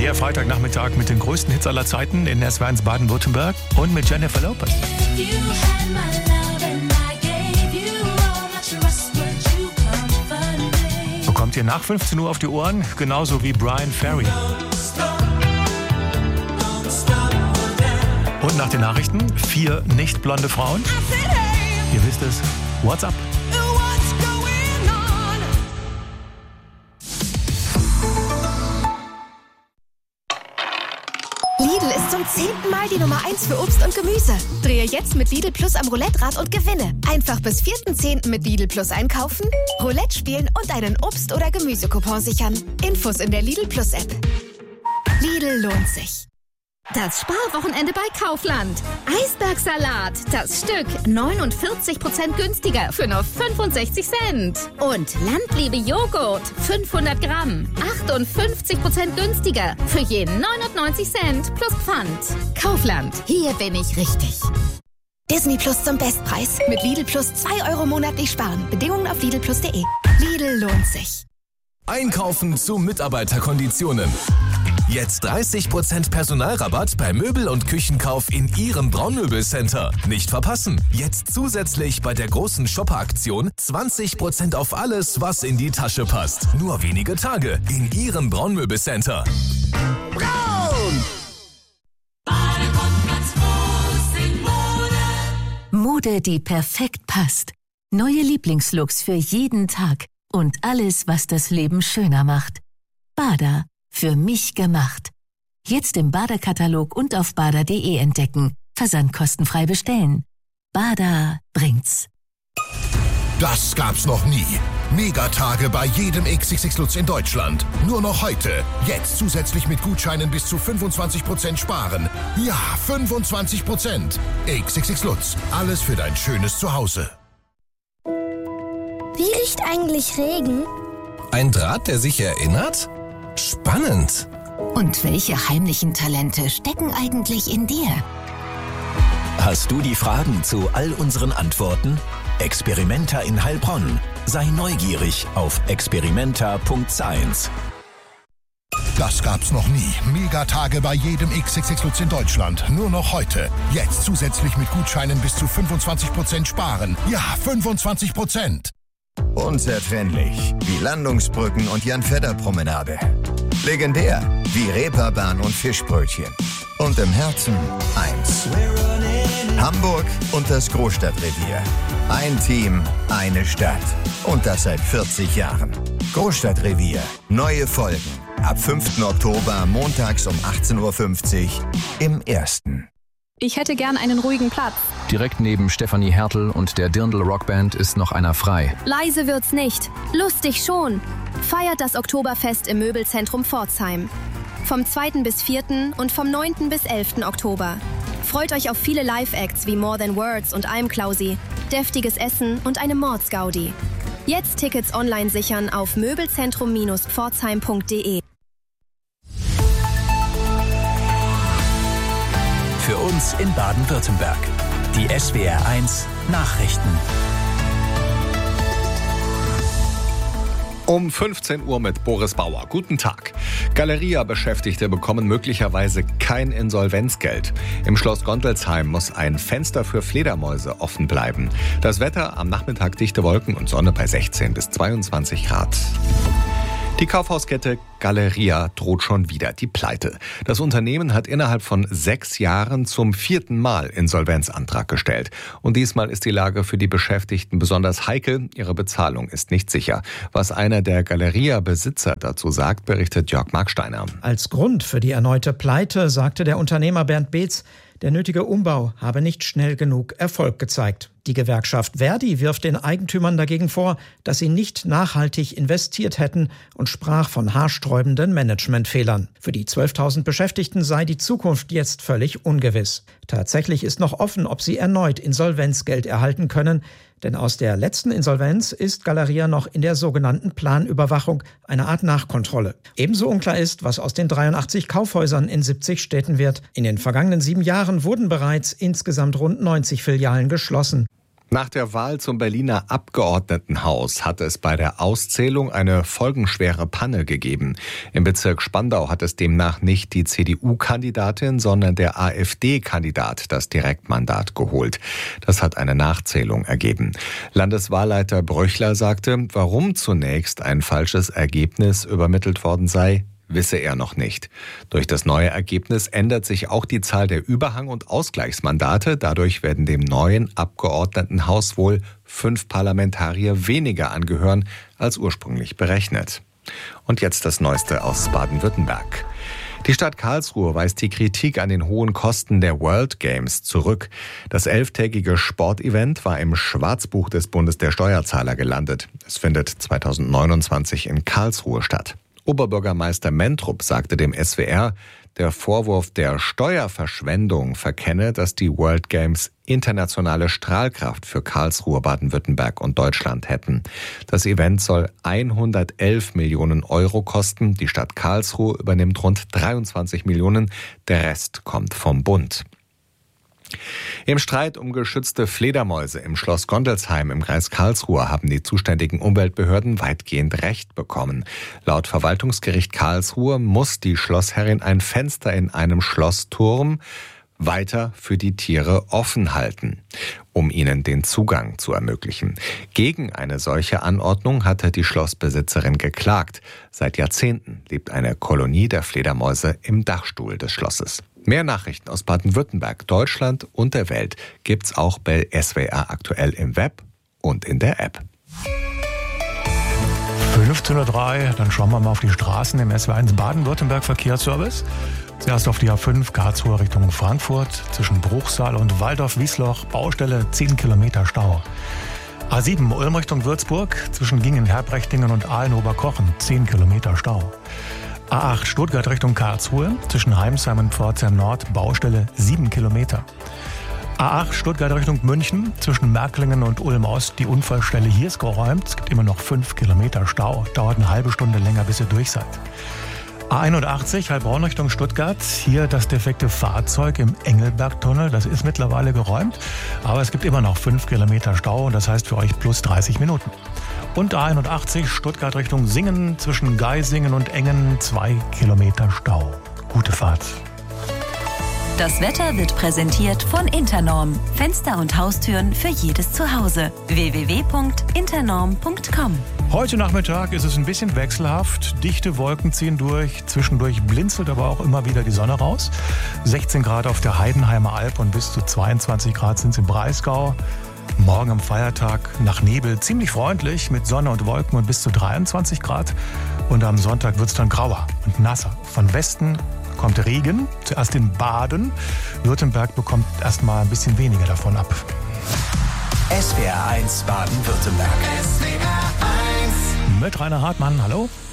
Ihr Freitagnachmittag mit den größten Hits aller Zeiten in SWR1 Baden-Württemberg und mit Jennifer Lopez. Bekommt ihr nach 15 Uhr auf die Ohren, genauso wie Brian Ferry. Und nach den Nachrichten 4 nicht blonde Frauen. Ihr wisst es, what's up? Lidl ist zum 10. Mal die Nummer 1 für Obst und Gemüse. Drehe jetzt mit Lidl Plus am Roulette-Rad und gewinne. Einfach bis 4.10. mit Lidl Plus einkaufen, Roulette spielen und einen Obst- oder Gemüsecoupon sichern. Infos in der Lidl Plus App. Lidl lohnt sich. Das Sparwochenende bei Kaufland. Eisbergsalat, das Stück 49% günstiger für nur 65 Cent. Und Landliebe Joghurt, 500 Gramm, 58% günstiger für je 99 Cent plus Pfand. Kaufland, hier bin ich richtig. Disney Plus zum Bestpreis. Mit Lidl Plus 2 € monatlich sparen. Bedingungen auf lidlplus.de. Lidl lohnt sich. Einkaufen zu Mitarbeiterkonditionen. Jetzt 30% Personalrabatt bei Möbel- und Küchenkauf in Ihrem Braunmöbelcenter. Nicht verpassen. Jetzt zusätzlich bei der großen Shopper-Aktion 20% auf alles, was in die Tasche passt. Nur wenige Tage in Ihrem Braunmöbelcenter. Braun! Mode, die perfekt passt. Neue Lieblingslooks für jeden Tag. Und alles, was das Leben schöner macht. Bada. Für mich gemacht. Jetzt im Bada-Katalog und auf bada.de entdecken. Versandkostenfrei bestellen. Bada bringt's. Das gab's noch nie. Megatage bei jedem XXX Lutz in Deutschland. Nur noch heute. Jetzt zusätzlich mit Gutscheinen bis zu 25% sparen. Ja, 25%. XXX Lutz. Alles für dein schönes Zuhause. Wie riecht eigentlich Regen? Ein Draht, der sich erinnert? Spannend. Und welche heimlichen Talente stecken eigentlich in dir? Hast du die Fragen zu all unseren Antworten? Experimenta in Heilbronn. Sei neugierig auf experimenta.science. Das gab's noch nie. Megatage bei jedem XXX Lutz in Deutschland. Nur noch heute. Jetzt zusätzlich mit Gutscheinen bis zu 25% sparen. Ja, 25%. Unzertrennlich wie Landungsbrücken und Jan-Fedder-Promenade. Legendär wie Reeperbahn und Fischbrötchen. Und im Herzen eins. Hamburg und das Großstadtrevier. Ein Team, eine Stadt. Und das seit 40 Jahren. Großstadtrevier. Neue Folgen. Ab 5. Oktober montags um 18.50 Uhr im Ersten. Ich hätte gern einen ruhigen Platz. Direkt neben Stefanie Hertel und der Dirndl Rockband ist noch einer frei. Leise wird's nicht. Lustig schon. Feiert das Oktoberfest im Möbelzentrum Pforzheim. Vom 2. bis 4. und vom 9. bis 11. Oktober. Freut euch auf viele Live-Acts wie More Than Words und I'm Klausi, deftiges Essen und eine Mordsgaudi. Jetzt Tickets online sichern auf möbelzentrum-pforzheim.de. Für uns in Baden-Württemberg. Die SWR1 Nachrichten. Um 15 Uhr mit Boris Bauer. Guten Tag. Galeria-Beschäftigte bekommen möglicherweise kein Insolvenzgeld. Im Schloss Gondelsheim muss ein Fenster für Fledermäuse offen bleiben. Das Wetter am Nachmittag dichte Wolken und Sonne bei 16 bis 22 Grad. Die Kaufhauskette Galeria droht schon wieder die Pleite. Das Unternehmen hat innerhalb von 6 Jahren zum 4. Mal Insolvenzantrag gestellt. Und diesmal ist die Lage für die Beschäftigten besonders heikel. Ihre Bezahlung ist nicht sicher. Was einer der Galeria-Besitzer dazu sagt, berichtet Jörg Marksteiner. Als Grund für die erneute Pleite sagte der Unternehmer Bernd Beetz, der nötige Umbau habe nicht schnell genug Erfolg gezeigt. Die Gewerkschaft Verdi wirft den Eigentümern dagegen vor, dass sie nicht nachhaltig investiert hätten und sprach von haarsträubenden Managementfehlern. Für die 12.000 Beschäftigten sei die Zukunft jetzt völlig ungewiss. Tatsächlich ist noch offen, ob sie erneut Insolvenzgeld erhalten können, denn aus der letzten Insolvenz ist Galeria noch in der sogenannten Planüberwachung, eine Art Nachkontrolle. Ebenso unklar ist, was aus den 83 Kaufhäusern in 70 Städten wird. In den vergangenen 7 Jahren wurden bereits insgesamt rund 90 Filialen geschlossen. Nach der Wahl zum Berliner Abgeordnetenhaus hatte es bei der Auszählung eine folgenschwere Panne gegeben. Im Bezirk Spandau hat es demnach nicht die CDU-Kandidatin, sondern der AfD-Kandidat das Direktmandat geholt. Das hat eine Nachzählung ergeben. Landeswahlleiter Bröchler sagte, warum zunächst ein falsches Ergebnis übermittelt worden sei, wisse er noch nicht. Durch das neue Ergebnis ändert sich auch die Zahl der Überhang- und Ausgleichsmandate. Dadurch werden dem neuen Abgeordnetenhaus wohl 5 Parlamentarier weniger angehören als ursprünglich berechnet. Und jetzt das Neueste aus Baden-Württemberg. Die Stadt Karlsruhe weist die Kritik an den hohen Kosten der World Games zurück. Das 11-tägige Sportevent war im Schwarzbuch des Bundes der Steuerzahler gelandet. Es findet 2029 in Karlsruhe statt. Oberbürgermeister Mentrup sagte dem SWR, der Vorwurf der Steuerverschwendung verkenne, dass die World Games internationale Strahlkraft für Karlsruhe, Baden-Württemberg und Deutschland hätten. Das Event soll 111 Millionen Euro kosten. Die Stadt Karlsruhe übernimmt rund 23 Millionen. Der Rest kommt vom Bund. Im Streit um geschützte Fledermäuse im Schloss Gondelsheim im Kreis Karlsruhe haben die zuständigen Umweltbehörden weitgehend Recht bekommen. Laut Verwaltungsgericht Karlsruhe muss die Schlossherrin ein Fenster in einem Schlossturm weiter für die Tiere offen halten, um ihnen den Zugang zu ermöglichen. Gegen eine solche Anordnung hatte die Schlossbesitzerin geklagt. Seit Jahrzehnten lebt eine Kolonie der Fledermäuse im Dachstuhl des Schlosses. Mehr Nachrichten aus Baden-Württemberg, Deutschland und der Welt gibt's auch bei SWR aktuell im Web und in der App. 15:03 Uhr, dann schauen wir mal auf die Straßen im SW1 Baden-Württemberg Verkehrsservice. Zuerst auf die A5 Karlsruhe Richtung Frankfurt, zwischen Bruchsal und Waldorf-Wiesloch, Baustelle 10 Kilometer Stau. A7 Ulm Richtung Würzburg, zwischen Gingen-Herbrechtingen und Aalen-Oberkochen, 10 Kilometer Stau. A8 Stuttgart Richtung Karlsruhe, zwischen Heimsheim und Pforzheim Nord, Baustelle 7 Kilometer. A8 Stuttgart Richtung München, zwischen Märklingen und Ulm Ost, die Unfallstelle hier ist geräumt. Es gibt immer noch 5 Kilometer Stau, dauert eine halbe Stunde länger, bis ihr durch seid. A81 Heilbronn Richtung Stuttgart, hier das defekte Fahrzeug im Engelbergtunnel, das ist mittlerweile geräumt, aber es gibt immer noch 5 Kilometer Stau und das heißt für euch plus 30 Minuten. Und A81 Stuttgart Richtung Singen, zwischen Geisingen und Engen 2 Kilometer Stau. Gute Fahrt. Das Wetter wird präsentiert von Internorm. Fenster und Haustüren für jedes Zuhause. www.internorm.com. Heute Nachmittag ist es ein bisschen wechselhaft. Dichte Wolken ziehen durch. Zwischendurch blinzelt aber auch immer wieder die Sonne raus. 16 Grad auf der Heidenheimer Alb und bis zu 22 Grad sind es im Breisgau. Morgen am Feiertag nach Nebel ziemlich freundlich mit Sonne und Wolken und bis zu 23 Grad. Und am Sonntag wird es dann grauer und nasser. Von Westen kommt Regen, zuerst in Baden. Württemberg bekommt erstmal ein bisschen weniger davon ab. SWR 1 Baden-Württemberg. Mit Rainer Hartmann, hallo.